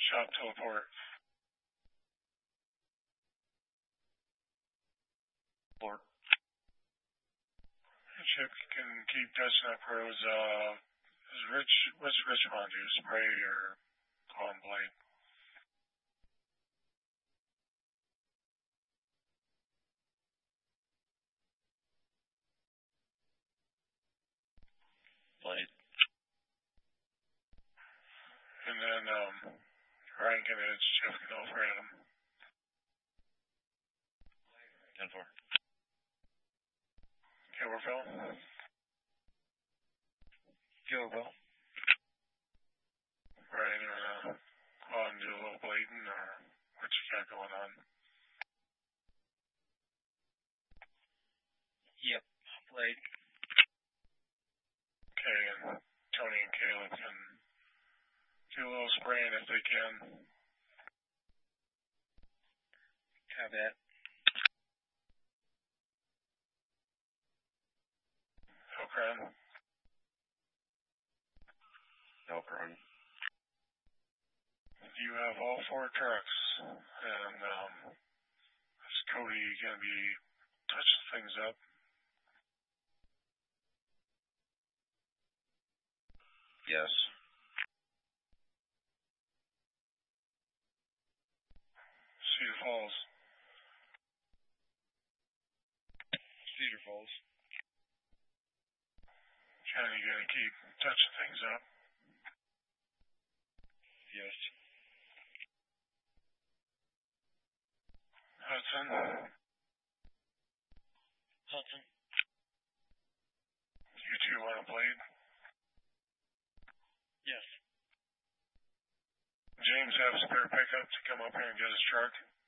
Shop teleport. Port. Chip can keep touching up crows. What's Rich want to do? Spray or call him blade? Blade. And then Ryan can edge, Chip can offer at him. 10-4. Kimberfell. Kimberfell. Ryan, you wanna go on and do a little blading, or what you got going on? Yep. Blade. Okay, and Tony and Caleb can do a little spraying if they can. Copy that. Okran. Okran. You have all 4 trucks, and is Cody gonna be touching things up? Yes. Cedar Falls. Cedar Falls. Johnny gonna keep touching things up? Yes. Hudson. Hudson. You 2 want a blade? Yes. James have a spare pickup to come up here and get his truck?